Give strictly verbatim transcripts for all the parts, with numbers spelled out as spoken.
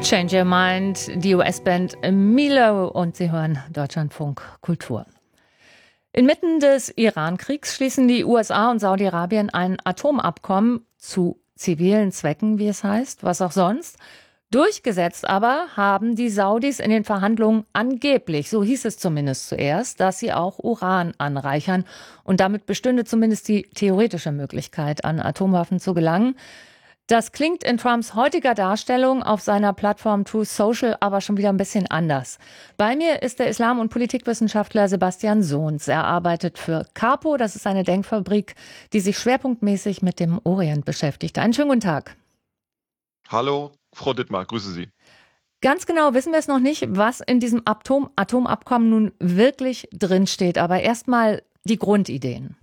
Change Your Mind, die U S-Band Milo, und Sie hören Deutschlandfunk Kultur. Inmitten des Iran-Kriegs schließen die U S A und Saudi-Arabien ein Atomabkommen zu zivilen Zwecken, wie es heißt, was auch sonst. Durchgesetzt aber haben die Saudis in den Verhandlungen angeblich, so hieß es zumindest zuerst, dass sie auch Uran anreichern. Und damit bestünde zumindest die theoretische Möglichkeit, an Atomwaffen zu gelangen. Das klingt in Trumps heutiger Darstellung auf seiner Plattform Truth Social aber schon wieder ein bisschen anders. Bei mir ist der Islam- und Politikwissenschaftler Sebastian Sohns. Er arbeitet für Capo, das ist eine Denkfabrik, die sich schwerpunktmäßig mit dem Orient beschäftigt. Einen schönen guten Tag. Hallo, Frau Dittmar, grüße Sie. Ganz genau wissen wir es noch nicht, was in diesem Atom- Atomabkommen nun wirklich drinsteht. Aber erstmal die Grundideen.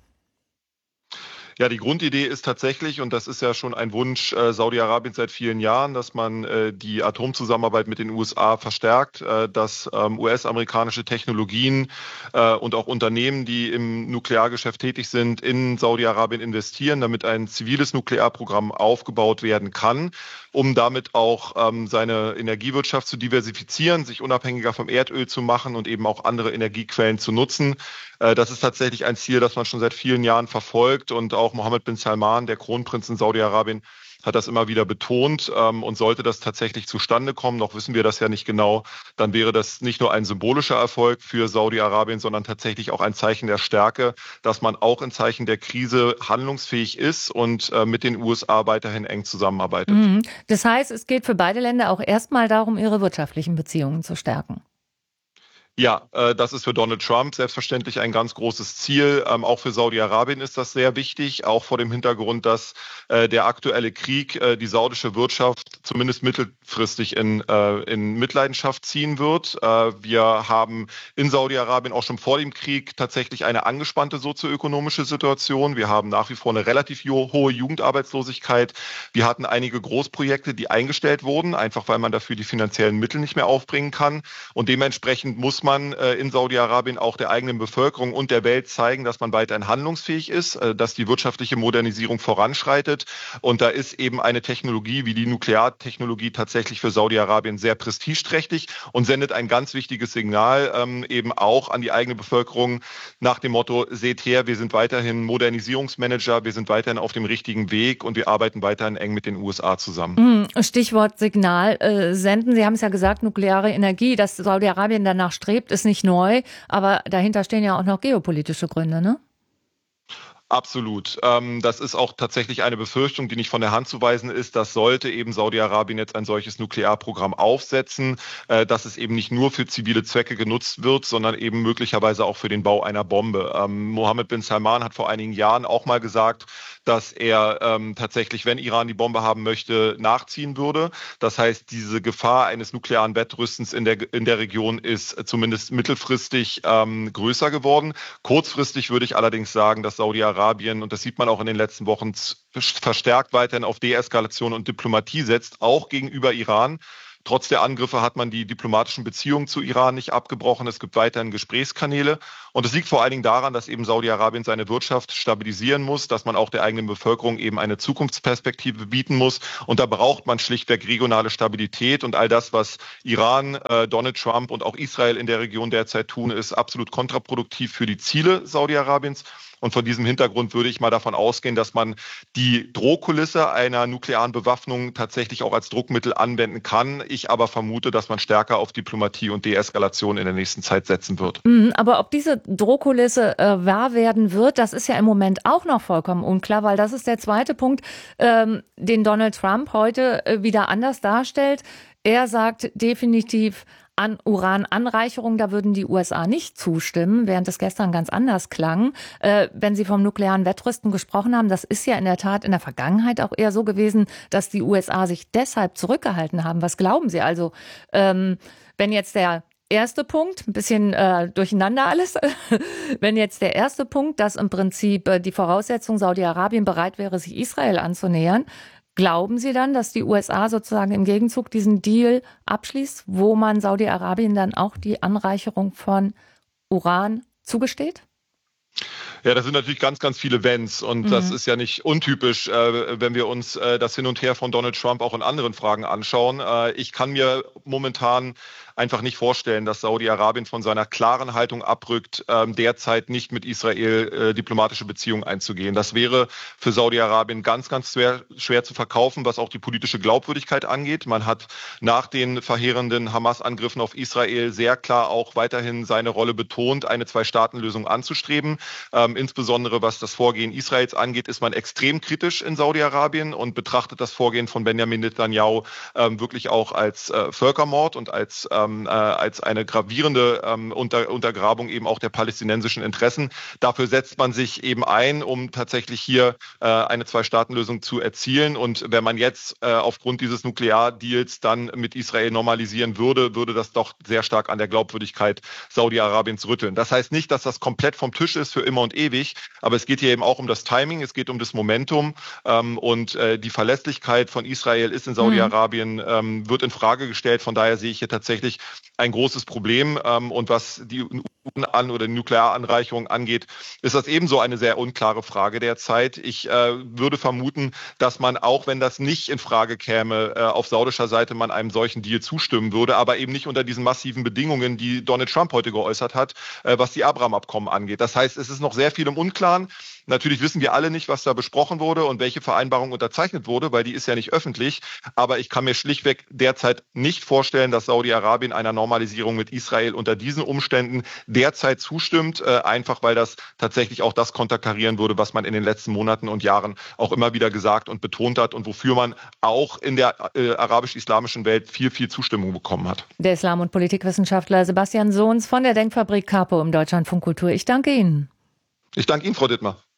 Ja, die Grundidee ist tatsächlich, und das ist ja schon ein Wunsch äh, Saudi-Arabiens seit vielen Jahren, dass man äh, die Atomzusammenarbeit mit den U S A verstärkt, äh, dass ähm, U S-amerikanische Technologien äh, und auch Unternehmen, die im Nukleargeschäft tätig sind, in Saudi-Arabien investieren, damit ein ziviles Nuklearprogramm aufgebaut werden kann, um damit auch ähm, seine Energiewirtschaft zu diversifizieren, sich unabhängiger vom Erdöl zu machen und eben auch andere Energiequellen zu nutzen. Äh, das ist tatsächlich ein Ziel, das man schon seit vielen Jahren verfolgt, und auch Mohammed bin Salman, der Kronprinz in Saudi-Arabien, hat das immer wieder betont. Ähm, und sollte das tatsächlich zustande kommen, noch wissen wir das ja nicht genau, dann wäre das nicht nur ein symbolischer Erfolg für Saudi-Arabien, sondern tatsächlich auch ein Zeichen der Stärke, dass man auch in Zeichen der Krise handlungsfähig ist und äh, mit den U S A weiterhin eng zusammenarbeitet. Mhm. Das heißt, es geht für beide Länder auch erstmal darum, ihre wirtschaftlichen Beziehungen zu stärken. Ja, äh, das ist für Donald Trump selbstverständlich ein ganz großes Ziel. Ähm, auch für Saudi-Arabien ist das sehr wichtig, auch vor dem Hintergrund, dass äh, der aktuelle Krieg äh, die saudische Wirtschaft zumindest mittelfristig in, äh, in Mitleidenschaft ziehen wird. Äh, wir haben in Saudi-Arabien auch schon vor dem Krieg tatsächlich eine angespannte sozioökonomische Situation. Wir haben nach wie vor eine relativ hohe Jugendarbeitslosigkeit. Wir hatten einige Großprojekte, die eingestellt wurden, einfach weil man dafür die finanziellen Mittel nicht mehr aufbringen kann. Und dementsprechend muss man äh, in Saudi-Arabien auch der eigenen Bevölkerung und der Welt zeigen, dass man weiterhin handlungsfähig ist, äh, dass die wirtschaftliche Modernisierung voranschreitet. Und da ist eben eine Technologie wie die Nukleartechnologie tatsächlich für Saudi-Arabien sehr prestigeträchtig und sendet ein ganz wichtiges Signal ähm, eben auch an die eigene Bevölkerung nach dem Motto: Seht her, wir sind weiterhin Modernisierungsmanager, wir sind weiterhin auf dem richtigen Weg und wir arbeiten weiterhin eng mit den U S A zusammen. Stichwort Signal äh, senden. Sie haben es ja gesagt, nukleare Energie, dass Saudi-Arabien danach strebt, ist nicht neu, aber dahinter stehen ja auch noch geopolitische Gründe, ne? Absolut. Ähm, das ist auch tatsächlich eine Befürchtung, die nicht von der Hand zu weisen ist, dass sollte eben Saudi-Arabien jetzt ein solches Nuklearprogramm aufsetzen, äh, dass es eben nicht nur für zivile Zwecke genutzt wird, sondern eben möglicherweise auch für den Bau einer Bombe. Ähm, Mohammed bin Salman hat vor einigen Jahren auch mal gesagt, dass er ähm, tatsächlich, wenn Iran die Bombe haben möchte, nachziehen würde. Das heißt, diese Gefahr eines nuklearen Wettrüstens in der, in der Region ist zumindest mittelfristig ähm, größer geworden. Kurzfristig würde ich allerdings sagen, dass Saudi-Arabien, und das sieht man auch in den letzten Wochen, verstärkt weiterhin auf Deeskalation und Diplomatie setzt, auch gegenüber Iran. Trotz der Angriffe hat man die diplomatischen Beziehungen zu Iran nicht abgebrochen. Es gibt weiterhin Gesprächskanäle. Und es liegt vor allen Dingen daran, dass eben Saudi-Arabien seine Wirtschaft stabilisieren muss, dass man auch der eigenen Bevölkerung eben eine Zukunftsperspektive bieten muss. Und da braucht man schlichtweg regionale Stabilität. Und all das, was Iran, äh, Donald Trump und auch Israel in der Region derzeit tun, ist absolut kontraproduktiv für die Ziele Saudi-Arabiens. Und vor diesem Hintergrund würde ich mal davon ausgehen, dass man die Drohkulisse einer nuklearen Bewaffnung tatsächlich auch als Druckmittel anwenden kann. Ich aber vermute, dass man stärker auf Diplomatie und Deeskalation in der nächsten Zeit setzen wird. Aber ob diese Drohkulisse äh, wahr werden wird, das ist ja im Moment auch noch vollkommen unklar, weil das ist der zweite Punkt, ähm, den Donald Trump heute äh, wieder anders darstellt. Er sagt definitiv, an Urananreicherung, da würden die U S A nicht zustimmen, während es gestern ganz anders klang. Äh, wenn Sie vom nuklearen Wettrüsten gesprochen haben, das ist ja in der Tat in der Vergangenheit auch eher so gewesen, dass die U S A sich deshalb zurückgehalten haben. Was glauben Sie also, ähm, wenn jetzt der erste Punkt, ein bisschen äh, durcheinander alles, wenn jetzt der erste Punkt, dass im Prinzip äh, die Voraussetzung Saudi-Arabien bereit wäre, sich Israel anzunähern, glauben Sie dann, dass die U S A sozusagen im Gegenzug diesen Deal abschließt, wo man Saudi-Arabien dann auch die Anreicherung von Uran zugesteht? Ja, das sind natürlich ganz, ganz viele Wenns und mhm. das ist ja nicht untypisch, äh, wenn wir uns äh, das Hin und Her von Donald Trump auch in anderen Fragen anschauen. Äh, ich kann mir momentan einfach nicht vorstellen, dass Saudi-Arabien von seiner klaren Haltung abrückt, ähm, derzeit nicht mit Israel äh, diplomatische Beziehungen einzugehen. Das wäre für Saudi-Arabien ganz, ganz schwer, schwer zu verkaufen, was auch die politische Glaubwürdigkeit angeht. Man hat nach den verheerenden Hamas-Angriffen auf Israel sehr klar auch weiterhin seine Rolle betont, eine Zwei-Staaten-Lösung anzustreben. Ähm, insbesondere was das Vorgehen Israels angeht, ist man extrem kritisch in Saudi-Arabien und betrachtet das Vorgehen von Benjamin Netanyahu ähm, wirklich auch als äh, Völkermord und als äh, äh, als eine gravierende ähm, Unter Untergrabung eben auch der palästinensischen Interessen. Dafür setzt man sich eben ein, um tatsächlich hier äh, eine Zwei-Staaten-Lösung zu erzielen. Und wenn man jetzt äh, aufgrund dieses Nukleardeals dann mit Israel normalisieren würde, würde das doch sehr stark an der Glaubwürdigkeit Saudi-Arabiens rütteln. Das heißt nicht, dass das komplett vom Tisch ist für immer und ewig, aber es geht hier eben auch um das Timing, es geht um das Momentum ähm, und äh, die Verlässlichkeit von Israel ist in Saudi-Arabien, ähm, wird in Frage gestellt. Von daher sehe ich hier tatsächlich ein großes Problem. Ähm, und was die an oder die Nuklearanreicherung angeht, ist das ebenso eine sehr unklare Frage derzeit. Ich äh, würde vermuten, dass man, auch wenn das nicht in Frage käme, äh, auf saudischer Seite man einem solchen Deal zustimmen würde, aber eben nicht unter diesen massiven Bedingungen, die Donald Trump heute geäußert hat, äh, was die Abraham-Abkommen angeht. Das heißt, es ist noch sehr viel im Unklaren. Natürlich wissen wir alle nicht, was da besprochen wurde und welche Vereinbarung unterzeichnet wurde, weil die ist ja nicht öffentlich. Aber ich kann mir schlichtweg derzeit nicht vorstellen, dass Saudi-Arabien einer Normalisierung mit Israel unter diesen Umständen derzeit zustimmt, äh, einfach weil das tatsächlich auch das konterkarieren würde, was man in den letzten Monaten und Jahren auch immer wieder gesagt und betont hat und wofür man auch in der äh, arabisch-islamischen Welt viel, viel Zustimmung bekommen hat. Der Islam- und Politikwissenschaftler Sebastian Sohns von der Denkfabrik Capo im Deutschlandfunk Kultur. Ich danke Ihnen. Ich danke Ihnen, Frau Dittmar.